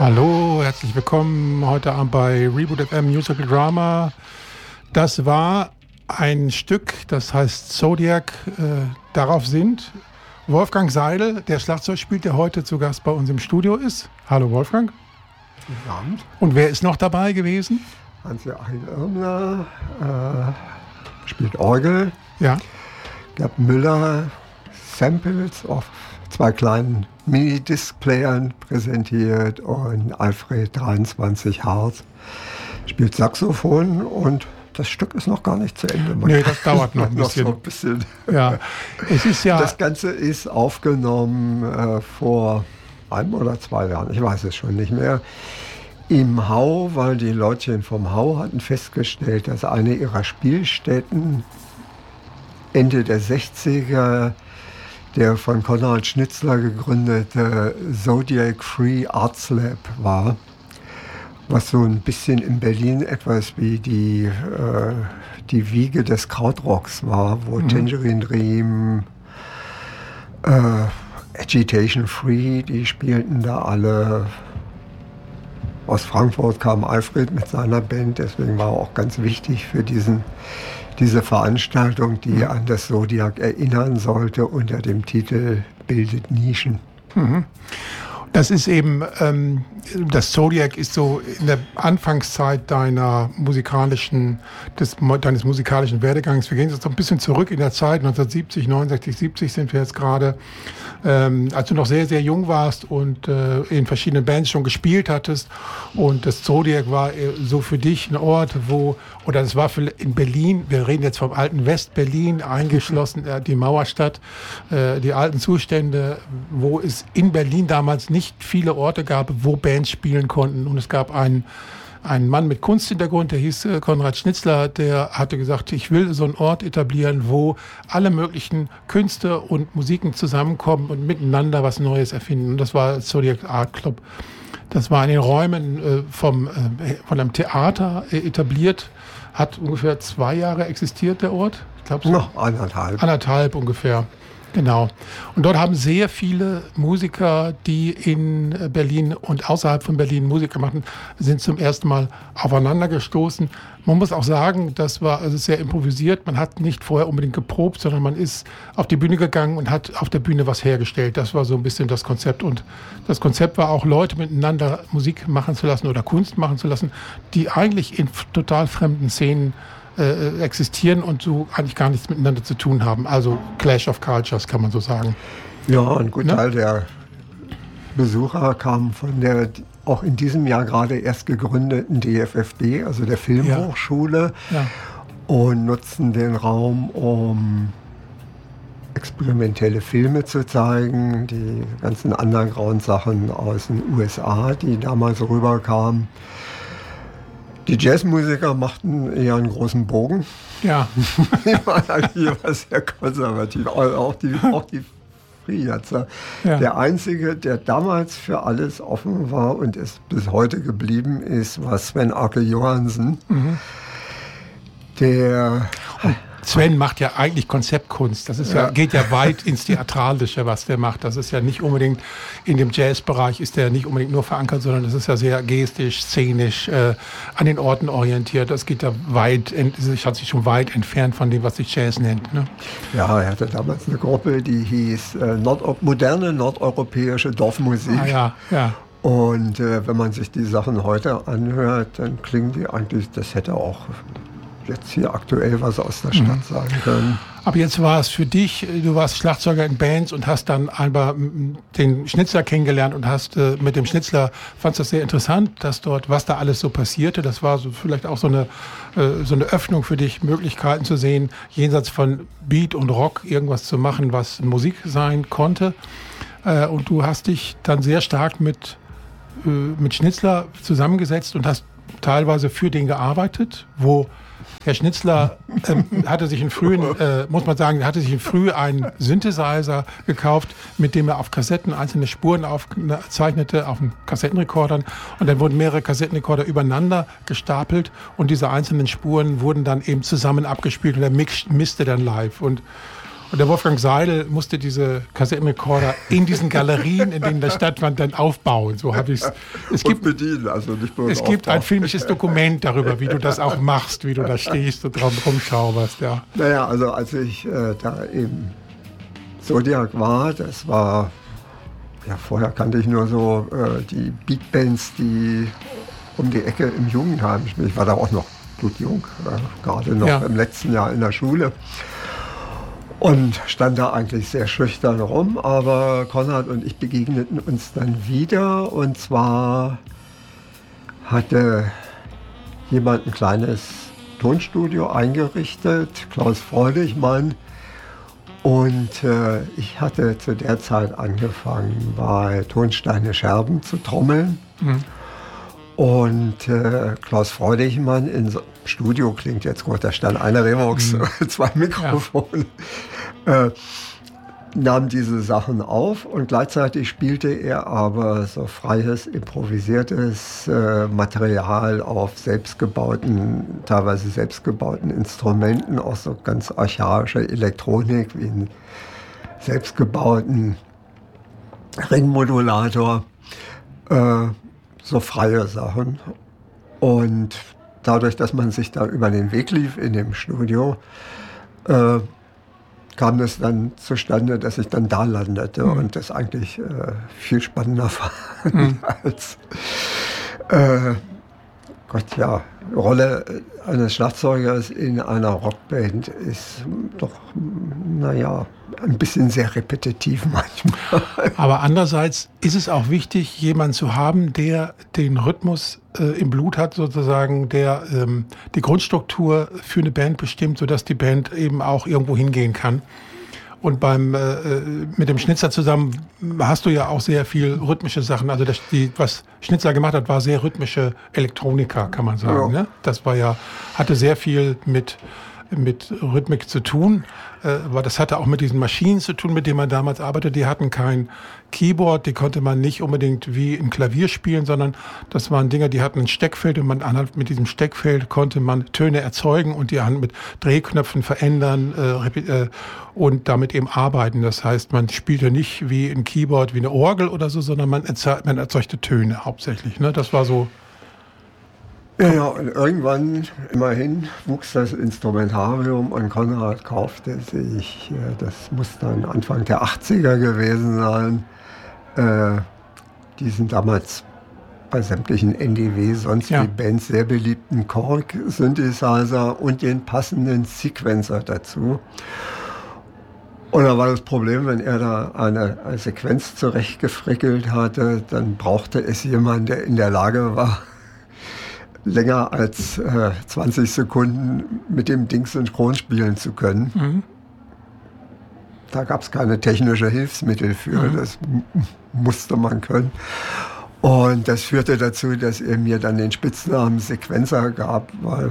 Hallo, herzlich willkommen heute Abend bei Reboot FM Musical Drama. Das war ein Stück, das heißt Zodiac. Darauf sind Wolfgang Seidel, der Schlagzeug spielt, der heute zu Gast bei uns im Studio ist. Hallo Wolfgang. Guten Abend. Und wer ist noch dabei gewesen? Hans-Joachim Irmler spielt Orgel. Ja. Gerd Müller Samples auf 2 kleinen Mini-Disc-Playern präsentiert und Alfred 23 Hart spielt Saxophon und das Stück ist noch gar nicht zu Ende. Nee, das dauert noch ein bisschen. Noch ein bisschen. Ja. Es ist ja das Ganze ist aufgenommen vor 1 oder 2 Jahren, ich weiß es schon nicht mehr, im Hau, weil die Leutchen vom Hau hatten festgestellt, dass eine ihrer Spielstätten Ende der 60er der von Konrad Schnitzler gegründete Zodiac Free Arts Lab war, was so ein bisschen in Berlin etwas wie die Wiege des Krautrocks war, wo Tangerine Dream, Agitation Free, die spielten da alle. Aus Frankfurt kam Alfred mit seiner Band, deswegen war er auch ganz wichtig für diese Veranstaltung, die an das Zodiac erinnern sollte, unter dem Titel Bildet Nischen. Mhm. Das ist eben, das Zodiac ist so in der Anfangszeit deines musikalischen Werdegangs. Wir gehen jetzt noch ein bisschen zurück in der Zeit, 1970, 69, 70 sind wir jetzt gerade, als du noch sehr, sehr jung warst und in verschiedenen Bands schon gespielt hattest. Und das Zodiac war so für dich ein Ort, das war in Berlin, wir reden jetzt vom alten West-Berlin, eingeschlossen, die Mauerstadt, die alten Zustände, wo es in Berlin damals nicht viele Orte gab, wo Bands spielen konnten. Und es gab einen Mann mit Kunsthintergrund, der hieß Konrad Schnitzler, der hatte gesagt, ich will so einen Ort etablieren, wo alle möglichen Künste und Musiken zusammenkommen und miteinander was Neues erfinden. Und das war Zodiac Art Club. Das war in den Räumen von einem Theater etabliert, hat ungefähr 2 Jahre existiert, der Ort. Ich glaube so. Noch 1,5. 1,5 ungefähr. Genau. Und dort haben sehr viele Musiker, die in Berlin und außerhalb von Berlin Musik machen, sind zum ersten Mal aufeinander gestoßen. Man muss auch sagen, das war also sehr improvisiert. Man hat nicht vorher unbedingt geprobt, sondern man ist auf die Bühne gegangen und hat auf der Bühne was hergestellt. Das war so ein bisschen das Konzept. Und das Konzept war auch, Leute miteinander Musik machen zu lassen oder Kunst machen zu lassen, die eigentlich in total fremden Szenen existieren und so eigentlich gar nichts miteinander zu tun haben. Also Clash of Cultures, kann man so sagen. Ja, ein guter Teil der Besucher kam von der auch in diesem Jahr gerade erst gegründeten DFFD, also der Filmhochschule, und nutzten den Raum, um experimentelle Filme zu zeigen, die ganzen Underground-Sachen aus den USA, die damals rüberkamen. Die Jazzmusiker machten eher einen großen Bogen. Ja. Die waren eigentlich immer sehr konservativ. Auch die Friatzer. Ja. Der Einzige, der damals für alles offen war und es bis heute geblieben ist, war Sven Ake Johansen. Mhm. Sven macht ja eigentlich Konzeptkunst. Das ist geht ja weit ins Theatralische, was der macht. Das ist ja nicht unbedingt in dem Jazzbereich, ist der nicht unbedingt nur verankert, sondern das ist ja sehr gestisch, szenisch, an den Orten orientiert. Das geht ja hat sich schon weit entfernt von dem, was sich Jazz nennt. Ne? Ja, er hatte damals eine Gruppe, die hieß moderne nordeuropäische Dorfmusik. Ah, ja. Und wenn man sich die Sachen heute anhört, dann klingen die eigentlich, das hätte auch jetzt hier aktuell was aus der Stadt sagen können. Aber jetzt war es für dich, du warst Schlagzeuger in Bands und hast dann einmal den Schnitzler kennengelernt und hast mit dem Schnitzler, fandst das sehr interessant, dass dort, was da alles so passierte. Das war so vielleicht auch so eine Öffnung für dich, Möglichkeiten zu sehen, jenseits von Beat und Rock irgendwas zu machen, was Musik sein konnte. Und du hast dich dann sehr stark mit Schnitzler zusammengesetzt und hast teilweise für den gearbeitet, wo Herr Schnitzler hatte sich früh einen Synthesizer gekauft, mit dem er auf Kassetten einzelne Spuren aufzeichnete, auf den Kassettenrekordern. Und dann wurden mehrere Kassettenrekorder übereinander gestapelt und diese einzelnen Spuren wurden dann eben zusammen abgespielt und er misste dann live. Und Und der Wolfgang Seidel musste diese Kassettenrekorder in diesen Galerien, in denen das stattfand, dann aufbauen. So habe ich es. Und bedienen, also nicht bloß Es gibt ein filmisches Dokument darüber, wie du das auch machst, wie du da stehst und drum rumschauberst. Ja. Naja, also als ich da im Zodiac war, das war, ja, vorher kannte ich nur so die Beatbands, die um die Ecke im Jugendheim spielen. Ich war da auch noch blutjung, gerade noch im letzten Jahr in der Schule. Und stand da eigentlich sehr schüchtern rum, aber Konrad und ich begegneten uns dann wieder. Und zwar hatte jemand ein kleines Tonstudio eingerichtet, Klaus Freudigmann. Und ich hatte zu der Zeit angefangen, bei Tonsteine Scherben zu trommeln. Mhm. Und Klaus Freudigmann im Studio, klingt jetzt gut, da stand eine Revox, 2 Mikrofone, nahm diese Sachen auf und gleichzeitig spielte er aber so freies, improvisiertes Material auf teilweise selbstgebauten Instrumenten, auch so ganz archaische Elektronik wie einen selbstgebauten Ringmodulator, so freie Sachen. Und dadurch, dass man sich da über den Weg lief in dem Studio, kam es dann zustande, dass ich dann da landete und das eigentlich viel spannender fand als Rolle eines Schlagzeugers in einer Rockband ist doch, naja, ein bisschen sehr repetitiv manchmal. Aber andererseits ist es auch wichtig, jemanden zu haben, der den Rhythmus im Blut hat, sozusagen, der die Grundstruktur für eine Band bestimmt, sodass die Band eben auch irgendwo hingehen kann. Und mit dem Schnitzer zusammen hast du ja auch sehr viel rhythmische Sachen. Also was Schnitzer gemacht hat, war sehr rhythmische Elektronika, kann man sagen. Ja. Ne? Das hatte sehr viel mit Rhythmik zu tun. Aber das hatte auch mit diesen Maschinen zu tun, mit denen man damals arbeitete. Die hatten kein Keyboard, die konnte man nicht unbedingt wie im Klavier spielen, sondern das waren Dinger, die hatten ein Steckfeld und mit diesem Steckfeld konnte man Töne erzeugen und die mit Drehknöpfen verändern und damit eben arbeiten. Das heißt, man spielte nicht wie ein Keyboard, wie eine Orgel oder so, sondern man erzeugte Töne hauptsächlich. Ne? Das war so. Ja, und irgendwann, immerhin, wuchs das Instrumentarium und Konrad kaufte sich, das muss dann Anfang der 80er gewesen sein, diesen damals bei sämtlichen NDW, sonst wie Bands sehr beliebten Korg-Synthesizer und den passenden Sequencer dazu. Und da war das Problem, wenn er da eine Sequenz zurechtgefrickelt hatte, dann brauchte es jemanden, der in der Lage war, länger als 20 Sekunden mit dem Ding synchron spielen zu können. Mhm. Da gab es keine technische Hilfsmittel für, das musste man können. Und das führte dazu, dass er mir dann den Spitznamen Sequencer gab, weil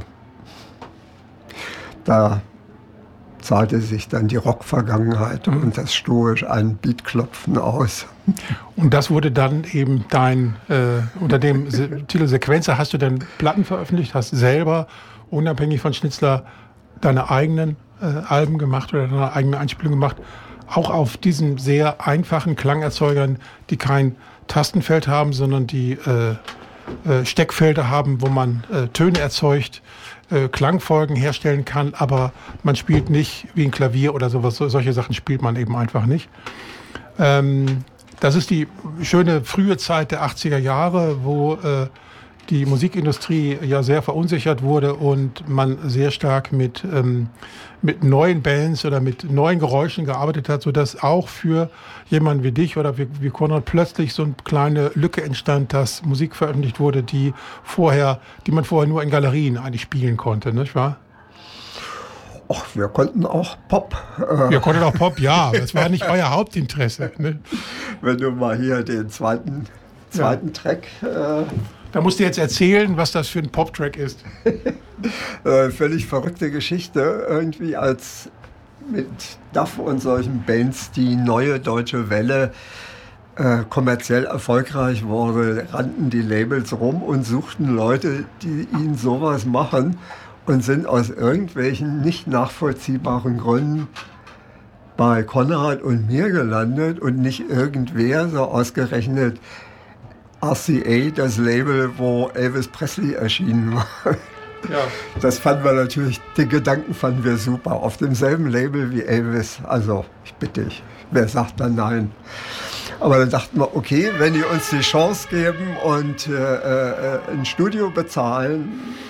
da zahlte sich dann die Rockvergangenheit und das stoisch ein Beatklopfen aus. Und das wurde dann eben unter dem Titel Sequencer hast du dann Platten veröffentlicht, hast selber unabhängig von Schnitzler deine eigenen Alben gemacht oder deine eigene Einspielung gemacht, auch auf diesen sehr einfachen Klangerzeugern, die kein Tastenfeld haben, sondern die Steckfelder haben, wo man Töne erzeugt, Klangfolgen herstellen kann, aber man spielt nicht wie ein Klavier oder sowas. Solche Sachen spielt man eben einfach nicht. Das ist die schöne frühe Zeit der 80er Jahre, wo die Musikindustrie ja sehr verunsichert wurde und man sehr stark mit neuen Bands oder mit neuen Geräuschen gearbeitet hat, sodass auch für jemanden wie dich oder wie Konrad plötzlich so eine kleine Lücke entstand, dass Musik veröffentlicht wurde, die man vorher nur in Galerien eigentlich spielen konnte, nicht wahr? Ach, wir konnten auch Pop. Wir konnten auch Pop, ja. Das war nicht euer Hauptinteresse. Ne? Wenn du mal hier den zweiten Track... Da musst du jetzt erzählen, was das für ein Pop-Track ist. Völlig verrückte Geschichte. Irgendwie als mit Duff und solchen Bands die neue deutsche Welle kommerziell erfolgreich wurde, rannten die Labels rum und suchten Leute, die ihnen sowas machen und sind aus irgendwelchen nicht nachvollziehbaren Gründen bei Konrad und mir gelandet und nicht irgendwer, so ausgerechnet RCA, das Label, wo Elvis Presley erschienen war. Ja. Das fanden wir natürlich, den Gedanken fanden wir super. Auf demselben Label wie Elvis. Also, ich bitte dich, wer sagt dann nein? Aber dann dachten wir, okay, wenn die uns die Chance geben und ein Studio bezahlen,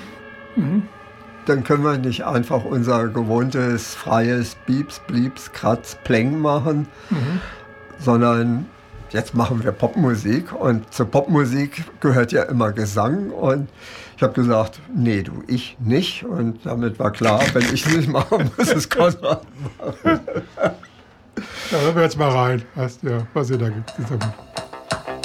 dann können wir nicht einfach unser gewohntes, freies Bieps, Blieps, Kratz, Pläng machen, sondern jetzt machen wir Popmusik. Und zur Popmusik gehört ja immer Gesang. Und ich habe gesagt, nee, du, ich nicht. Und damit war klar, wenn ich es nicht mache, muss es Konrad machen. Da hören wir jetzt mal rein, was ihr da gibt.